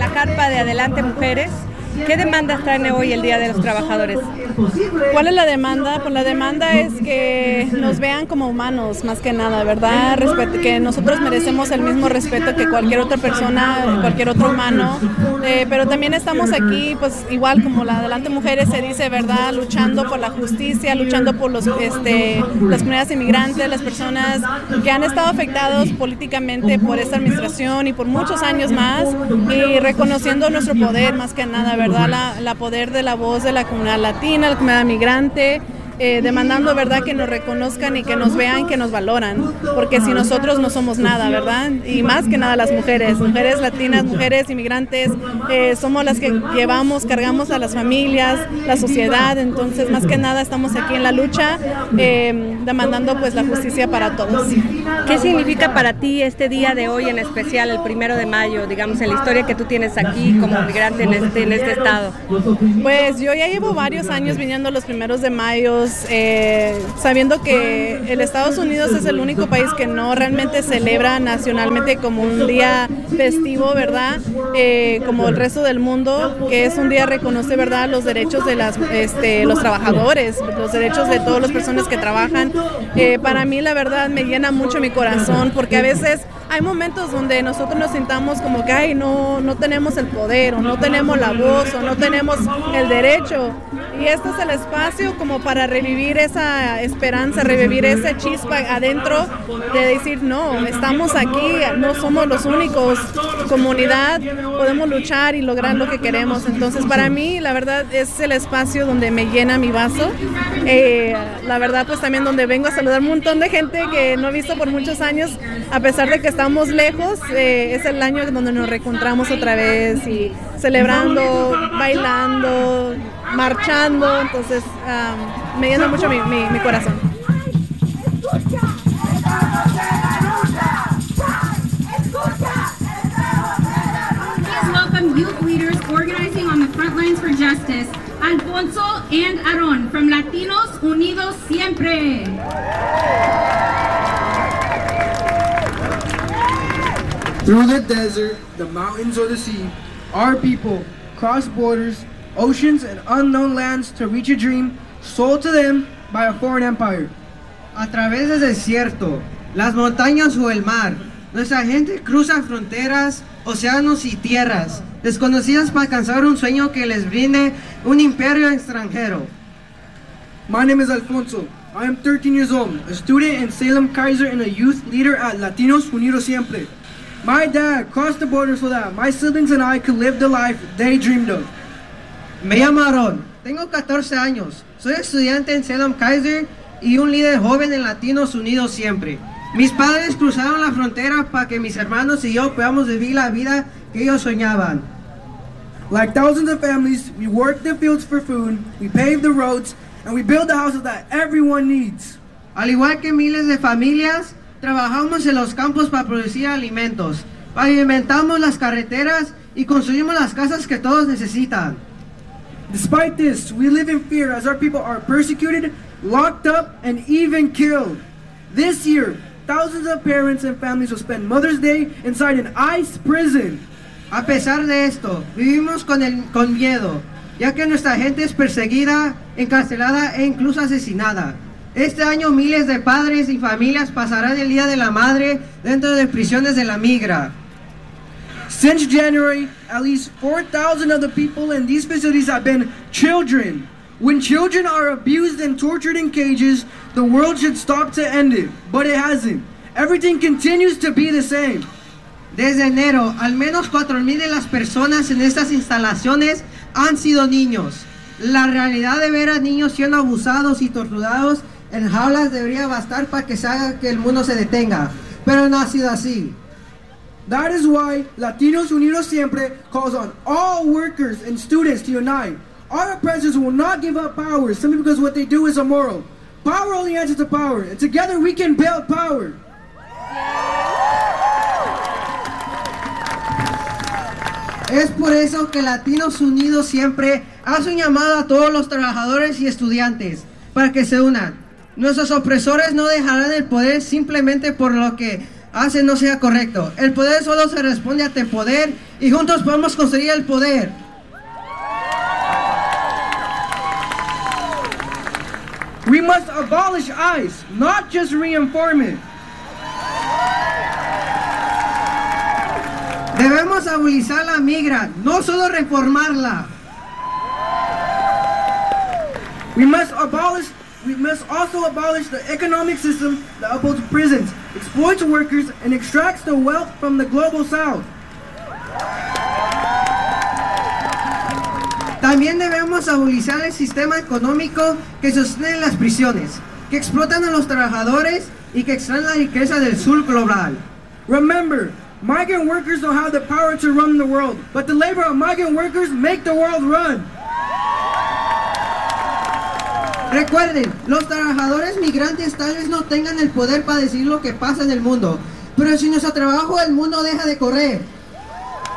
la carpa de Adelante Mujeres. ¿Qué demandas traen hoy el Día de los Trabajadores? ¿Cuál es la demanda? Pues la demanda es que nos vean como humanos, más que nada, ¿verdad? Que nosotros merecemos el mismo respeto que cualquier otra persona, cualquier otro humano, pero también estamos aquí, pues igual como la Adelante Mujeres se dice, ¿verdad? Luchando por la justicia, luchando por las comunidades inmigrantes, las personas que han estado afectados políticamente por esta administración y por muchos años más, y reconociendo nuestro poder, más que nada, ¿verdad? La poder de la voz de la comunidad latina, la comunidad migrante, demandando, ¿verdad?, que nos reconozcan y que nos vean, que nos valoran, porque si nosotros no somos nada, ¿verdad? Y más que nada las mujeres latinas, mujeres inmigrantes, somos las que cargamos a las familias, la sociedad, entonces más que nada estamos aquí en la lucha, demandando pues la justicia para todos. ¿Qué significa para ti este día de hoy en especial, el 1 de mayo, digamos, en la historia que tú tienes aquí como migrante en este estado? Pues yo ya llevo varios años viniendo los 1 de mayo, sabiendo que el Estados Unidos es el único país que no realmente celebra nacionalmente como un día festivo, ¿verdad? Como el resto del mundo, que es un día reconoce, ¿verdad?, los derechos de los trabajadores, los derechos de todas las personas que trabajan. Para mí, la verdad, me llena mucho mi corazón, porque a veces hay momentos donde nosotros nos sintamos como que ay, no tenemos el poder, o no tenemos la voz, o no tenemos el derecho. Y este es el espacio como para revivir esa esperanza, revivir esa chispa adentro de decir, no, estamos aquí, no somos los únicos, comunidad, podemos luchar y lograr lo que queremos. Entonces, para mí, la verdad, es el espacio donde me llena mi vaso. La verdad, pues también donde vengo a saludar un montón de gente que no he visto por muchos años, a pesar de que estamos lejos, es el año donde nos reencontramos otra vez y celebrando, bailando, marchando, entonces me llena mucho mi corazón. Please welcome youth leaders organizing on the front lines for justice, Alfonso and Aaron from Latinos Unidos Siempre. Through the desert, the mountains or the sea, our people cross borders, oceans and unknown lands to reach a dream sold to them by a foreign empire. A través del desierto, las montañas o el mar, nuestra gente cruza fronteras, océanos y tierras, desconocidas para alcanzar un sueño que les brinde un imperio extranjero. My name is Alfonso. I am 13 years old, a student in Salem Kaiser and a youth leader at Latinos Unidos Siempre. My dad crossed the border so that my siblings and I could live the life they dreamed of. Me llamo Aaron, tengo 14 años, soy estudiante en Salem Kaiser y un líder joven en Latinos Unidos Siempre. Mis padres cruzaron la frontera para que mis hermanos y yo podamos vivir la vida que ellos soñaban. Like thousands of families, we work the fields for food, we pave the roads, and we build the houses that everyone needs. Al igual que miles de familias, trabajamos en los campos para producir alimentos, pavimentamos las carreteras y construimos las casas que todos necesitan. Despite this, we live in fear as our people are persecuted, locked up, and even killed. This year, thousands of parents and families will spend Mother's Day inside an ICE prison. A pesar de esto, vivimos con miedo, ya que nuestra gente es perseguida, encarcelada e incluso asesinada. Este año miles de padres y familias pasarán el Día de la Madre dentro de prisiones de la migra. Since January, at least 4,000 of the people in these facilities have been children. When children are abused and tortured in cages, the world should stop to end it, but it hasn't. Everything continues to be the same. Desde enero, al menos 4,000 de las personas en estas instalaciones han sido niños. La realidad de ver a niños siendo abusados y torturados en jaulas debería bastar para que se haga que el mundo se detenga, pero no ha sido así. That is why Latinos Unidos Siempre calls on all workers and students to unite. Our oppressors will not give up power simply because what they do is immoral. Power only answers to power, and together we can build power. Es por eso que Latinos Unidos Siempre hace un llamado a todos los trabajadores y estudiantes para que se unan. Nuestros opresores no dejarán el poder simplemente por lo que hace no sea correcto. El poder solo se responde ante poder y juntos podemos conseguir el poder. We must abolish ICE, not just reinform it. Debemos abolir la migra, no solo reformarla. We must also abolish the economic system that upholds prisons, exploits workers, and extracts the wealth from the global south. También debemos abolir el sistema económico que sostiene las prisiones, que explotan a los trabajadores y que extraen la riqueza del sur global. Remember, migrant workers don't have the power to run the world, but the labor of migrant workers make the world run. Recuerden, los trabajadores migrantes tal vez no tengan el poder para decir lo que pasa en el mundo, pero si nuestro trabajo el mundo deja de correr.